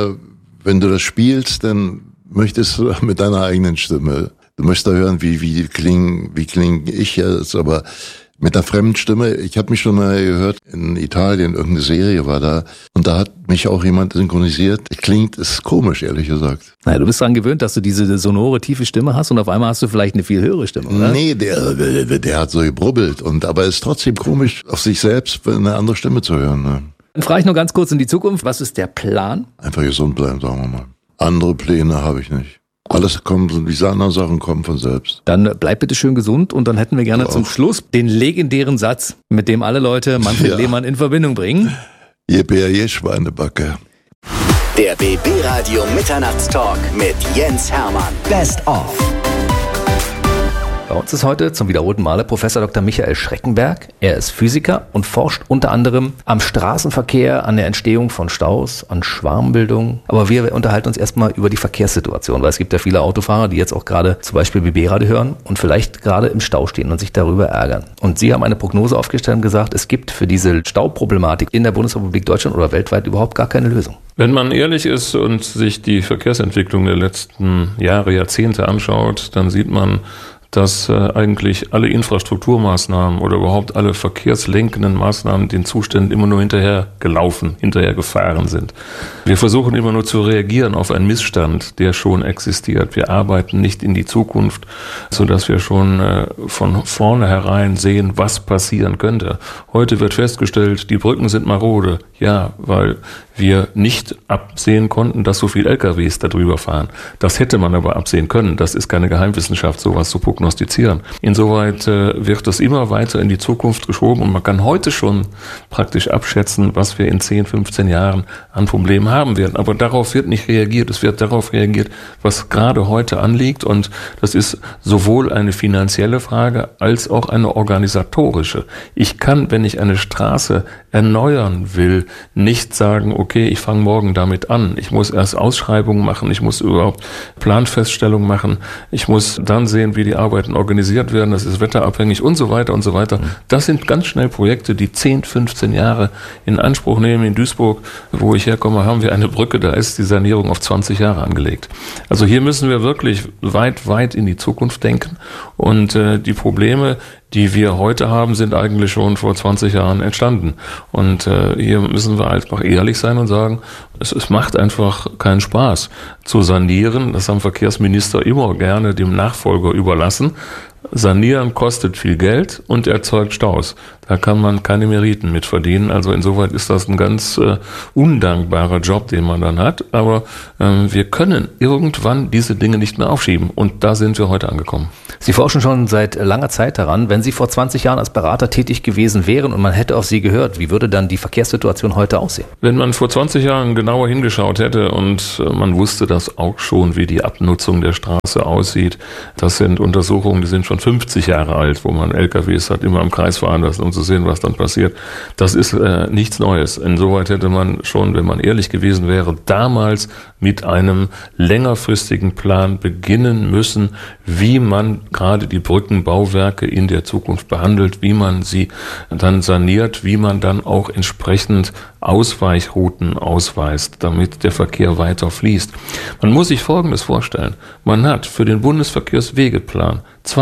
du das spielst, dann möchtest du mit deiner eigenen Stimme. Du möchtest da hören, wie klinge ich jetzt, aber mit einer fremden Stimme. Ich habe mich schon mal gehört, in Italien, irgendeine Serie war da und da hat mich auch jemand synchronisiert. Ist komisch, ehrlich gesagt. Naja, du bist daran gewöhnt, dass du diese sonore, tiefe Stimme hast und auf einmal hast du vielleicht eine viel höhere Stimme, oder? Nee, der hat so gebrubbelt aber es ist trotzdem komisch, auf sich selbst eine andere Stimme zu hören. Ne? Dann frage ich nur ganz kurz in die Zukunft, was ist der Plan? Einfach gesund bleiben, sagen wir mal. Andere Pläne habe ich nicht. Diese anderen Sachen kommen von selbst. Dann bleib bitte schön gesund und dann hätten wir gerne zum Schluss den legendären Satz, mit dem alle Leute Manfred Lehmann in Verbindung bringen. Je Bär, je Schweinebacke. Der BB Radio Mitternachtstalk mit Jens Hermann. Best of. Bei uns ist heute zum wiederholten Male Professor Dr. Michael Schreckenberg. Er ist Physiker und forscht unter anderem am Straßenverkehr, an der Entstehung von Staus, an Schwarmbildung. Aber wir unterhalten uns erstmal über die Verkehrssituation, weil es gibt ja viele Autofahrer, die jetzt auch gerade zum Beispiel BB-Radio hören und vielleicht gerade im Stau stehen und sich darüber ärgern. Und Sie haben eine Prognose aufgestellt und gesagt, es gibt für diese Stauproblematik in der Bundesrepublik Deutschland oder weltweit überhaupt gar keine Lösung. Wenn man ehrlich ist und sich die Verkehrsentwicklung der letzten Jahre, Jahrzehnte anschaut, dann sieht man, dass eigentlich alle Infrastrukturmaßnahmen oder überhaupt alle verkehrslenkenden Maßnahmen den Zuständen immer nur hinterher gefahren sind. Wir versuchen immer nur zu reagieren auf einen Missstand, der schon existiert. Wir arbeiten nicht in die Zukunft, sodass wir schon von vornherein sehen, was passieren könnte. Heute wird festgestellt, die Brücken sind marode. Ja, weil wir nicht absehen konnten, dass so viele LKWs da drüber fahren. Das hätte man aber absehen können. Das ist keine Geheimwissenschaft, sowas zu prognostizieren. Insoweit wird das immer weiter in die Zukunft geschoben und man kann heute schon praktisch abschätzen, was wir in 10, 15 Jahren an Problemen haben werden. Aber darauf wird nicht reagiert. Es wird darauf reagiert, was gerade heute anliegt und das ist sowohl eine finanzielle Frage als auch eine organisatorische. Ich kann, wenn ich eine Straße erneuern will, nicht sagen, okay, ich fange morgen damit an. Ich muss erst Ausschreibungen machen, ich muss überhaupt Planfeststellungen machen, ich muss dann sehen, wie die Arbeiten organisiert werden, das ist wetterabhängig und so weiter und so weiter. Das sind ganz schnell Projekte, die 10, 15 Jahre in Anspruch nehmen. In Duisburg, wo ich herkomme, haben wir eine Brücke, da ist die Sanierung auf 20 Jahre angelegt. Also hier müssen wir wirklich weit in die Zukunft denken und die Probleme, die wir heute haben, sind eigentlich schon vor 20 Jahren entstanden. Und hier müssen wir einfach ehrlich sein und sagen, es macht einfach keinen Spaß zu sanieren. Das haben Verkehrsminister immer gerne dem Nachfolger überlassen. Sanieren kostet viel Geld und erzeugt Staus. Da kann man keine Meriten mit verdienen. Also insoweit ist das ein ganz undankbarer Job, den man dann hat. Aber wir können irgendwann diese Dinge nicht mehr aufschieben. Und da sind wir heute angekommen. Sie forschen schon seit langer Zeit daran. Wenn Sie vor 20 Jahren als Berater tätig gewesen wären und man hätte auf Sie gehört, wie würde dann die Verkehrssituation heute aussehen? Wenn man vor 20 Jahren genauer hingeschaut hätte und man wusste das auch schon, wie die Abnutzung der Straße aussieht, das sind Untersuchungen, die sind schon 50 Jahre alt, wo man LKWs hat immer im Kreis fahren lassen, um zu sehen, was dann passiert. Das ist nichts Neues. Insoweit hätte man schon, wenn man ehrlich gewesen wäre, damals mit einem längerfristigen Plan beginnen müssen, wie man gerade die Brückenbauwerke in der Zukunft behandelt, wie man sie dann saniert, wie man dann auch entsprechend Ausweichrouten ausweist, damit der Verkehr weiter fließt. Man muss sich Folgendes vorstellen. Man hat für den Bundesverkehrswegeplan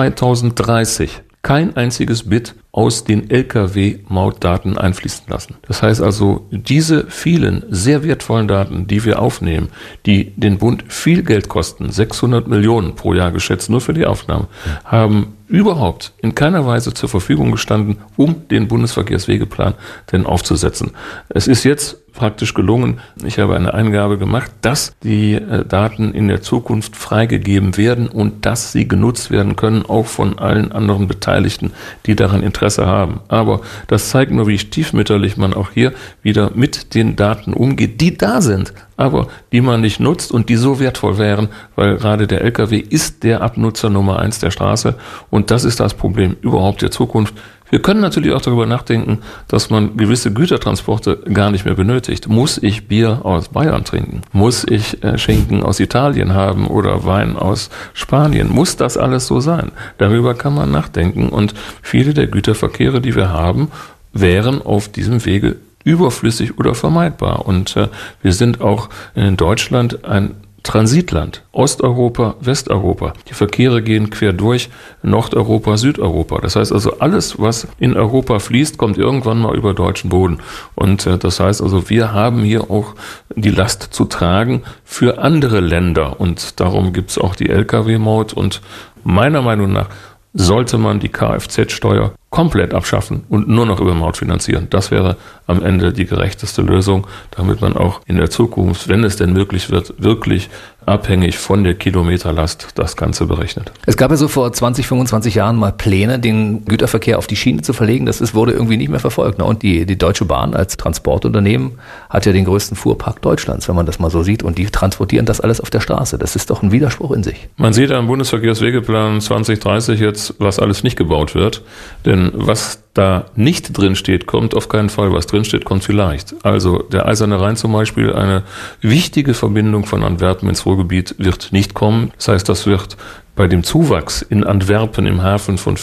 2030 kein einziges Bit aus den Lkw-Mautdaten einfließen lassen. Das heißt also, diese vielen sehr wertvollen Daten, die wir aufnehmen, die den Bund viel Geld kosten, 600 Millionen pro Jahr geschätzt, nur für die Aufnahmen, haben überhaupt in keiner Weise zur Verfügung gestanden, um den Bundesverkehrswegeplan denn aufzusetzen. Es ist jetzt praktisch gelungen, ich habe eine Eingabe gemacht, dass die Daten in der Zukunft freigegeben werden und dass sie genutzt werden können, auch von allen anderen Beteiligten, die daran Interesse haben. Aber das zeigt nur, wie stiefmütterlich man auch hier wieder mit den Daten umgeht, die da sind, aber die man nicht nutzt und die so wertvoll wären, weil gerade der LKW ist der Abnutzer Nummer 1 der Straße und das ist das Problem überhaupt der Zukunft. Wir können natürlich auch darüber nachdenken, dass man gewisse Gütertransporte gar nicht mehr benötigt. Muss ich Bier aus Bayern trinken? Muss ich Schinken aus Italien haben oder Wein aus Spanien? Muss das alles so sein? Darüber kann man nachdenken und viele der Güterverkehre, die wir haben, wären auf diesem Wege überflüssig oder vermeidbar. Und wir sind auch in Deutschland ein Transitland. Osteuropa, Westeuropa. Die Verkehre gehen quer durch Nordeuropa, Südeuropa. Das heißt also, alles, was in Europa fließt, kommt irgendwann mal über deutschen Boden. Und das heißt also, wir haben hier auch die Last zu tragen für andere Länder. Und darum gibt es auch die Lkw-Maut. Und meiner Meinung nach sollte man die Kfz-Steuer komplett abschaffen und nur noch über Maut finanzieren. Das wäre am Ende die gerechteste Lösung, damit man auch in der Zukunft, wenn es denn möglich wird, wirklich abhängig von der Kilometerlast das Ganze berechnet. Es gab ja so vor 20, 25 Jahren mal Pläne, den Güterverkehr auf die Schiene zu verlegen. Das wurde irgendwie nicht mehr verfolgt. Und die Deutsche Bahn als Transportunternehmen hat ja den größten Fuhrpark Deutschlands, wenn man das mal so sieht. Und die transportieren das alles auf der Straße. Das ist doch ein Widerspruch in sich. Man sieht am Bundesverkehrswegeplan 2030 jetzt, was alles nicht gebaut wird. Denn was da nicht drinsteht, kommt auf keinen Fall. Was drinsteht, kommt vielleicht. Also der Eiserne Rhein zum Beispiel, eine wichtige Verbindung von Antwerpen ins Ruhrgebiet wird nicht kommen. Das heißt, das wird bei dem Zuwachs in Antwerpen im Hafen von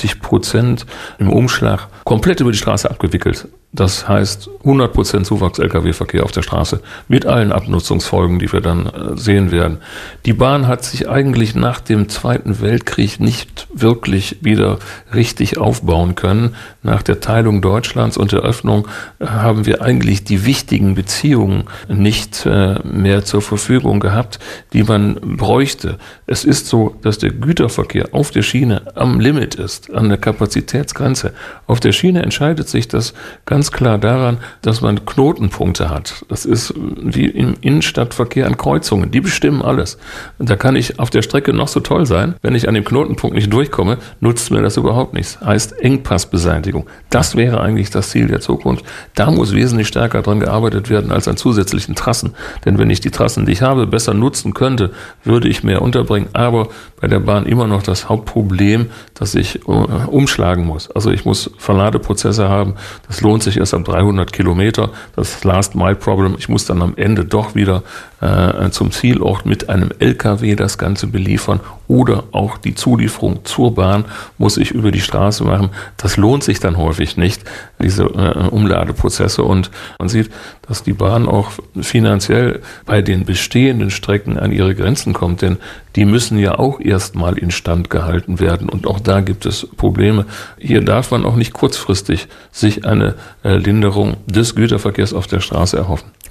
50% im Umschlag komplett über die Straße abgewickelt. Das heißt 100% Zuwachs Lkw-Verkehr auf der Straße mit allen Abnutzungsfolgen, die wir dann sehen werden. Die Bahn hat sich eigentlich nach dem Zweiten Weltkrieg nicht wirklich wieder richtig aufbauen können. Nach der Teilung Deutschlands und der Öffnung haben wir eigentlich die wichtigen Beziehungen nicht mehr zur Verfügung gehabt, die man bräuchte. Es ist so, dass der Güterverkehr auf der Schiene am Limit ist, an der Kapazitätsgrenze. Auf der Schiene entscheidet sich das ganz klar daran, dass man Knotenpunkte hat. Das ist wie im Innenstadtverkehr an Kreuzungen. Die bestimmen alles. Und da kann ich auf der Strecke noch so toll sein. Wenn ich an dem Knotenpunkt nicht durchkomme, nutzt mir das überhaupt nichts. Heißt Engpassbeseitigung. Das wäre eigentlich das Ziel der Zukunft. Da muss wesentlich stärker dran gearbeitet werden als an zusätzlichen Trassen. Denn wenn ich die Trassen, die ich habe, besser nutzen könnte, würde ich mehr unterbringen. Aber bei der Bahn immer noch das Hauptproblem, dass ich umschlagen muss. Also ich muss Verladeprozesse haben. Das lohnt sich erst ab 300 Kilometer. Das Last-Mile-Problem. Ich muss dann am Ende doch wieder zum Zielort mit einem LKW das Ganze beliefern. Oder auch die Zulieferung zur Bahn muss ich über die Straße machen. Das lohnt sich dann häufig nicht, diese Umladeprozesse. Und man sieht, dass die Bahn auch finanziell bei den bestehenden Strecken an ihre Grenzen kommt. Denn die müssen ja auch erstmal instand gehalten werden. Und auch da gibt es Probleme. Hier darf man auch nicht kurzfristig sich eine Linderung des Güterverkehrs auf der Straße erhoffen.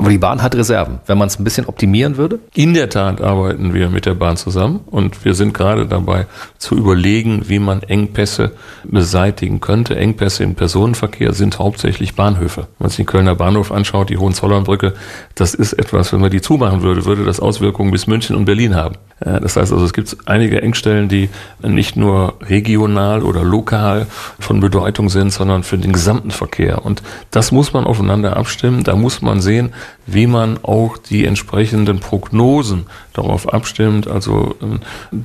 Aber die Bahn hat Reserven, wenn man es ein bisschen optimieren würde? In der Tat arbeiten wir mit der Bahn zusammen und wir sind gerade dabei zu überlegen, wie man Engpässe beseitigen könnte. Engpässe im Personenverkehr sind hauptsächlich Bahnhöfe. Wenn man sich den Kölner Bahnhof anschaut, die Hohenzollernbrücke, das ist etwas, wenn man die zumachen würde das Auswirkungen bis München und Berlin haben. Das heißt also, es gibt einige Engstellen, die nicht nur regional oder lokal von Bedeutung sind, sondern für den gesamten Verkehr. Und das muss man aufeinander abstimmen. Da muss man sehen, wie man auch die entsprechenden Prognosen darauf abstimmt. Also